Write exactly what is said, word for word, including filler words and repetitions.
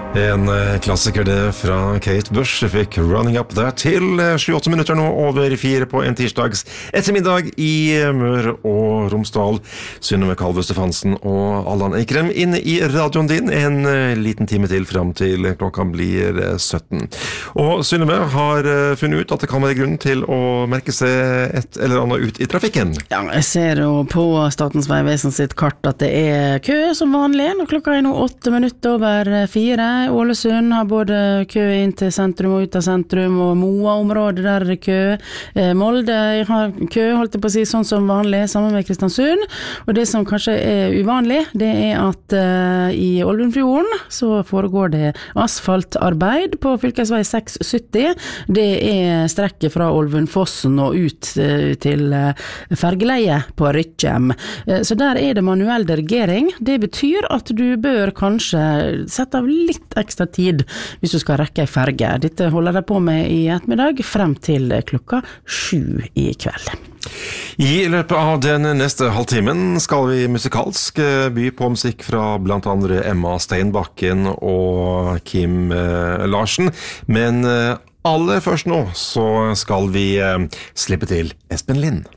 En klassiker det fra Kate Bush fikk Running Up der til sju-åtte minutter nå over fire på en tirsdags ettermiddag i Mør og Romsdal. Synnøve Kalve Stefansen og Allan Eikrem inne i radioen din en liten time til frem til klokka blir sytten. Og Synnøve har funnet ut at det kan være grunn til å merke seg et eller annet ut i trafikken. Ja, jeg ser jo på Statens vegvesen sitt kart at det er kø som vanlig, og klokka er nå åtte minutter over fire. Ålesund har både kø inn til sentrum og ut av sentrum, og Moa-området der er det kø. Eh, Molde har kø, holdt jeg på å si, sånn som vanlig, sammen med Kristiansund. Og det som kanskje er uvanlig, det er at eh, i Olvenfjorden så foregår det asfaltarbeid på fylkesvei seks sytti. Det er strekket fra Olvenfossen og ut eh, til eh, fergeleie på Rytjem. Eh, så der er det manuell dirigering. Det betyr at du bør kanskje sette av litt ekstra tid hvis du skal rekke en ferge. Dette holder jeg på med i ettermiddag frem til klokka sju i kveld. I løpet av den neste halvtimen skal vi musikalsk by på musikk fra blant andre Emma Steinbakken og Kim eh, Larsen. Men eh, aller først nå så skal vi eh, slippe til Espen Lind.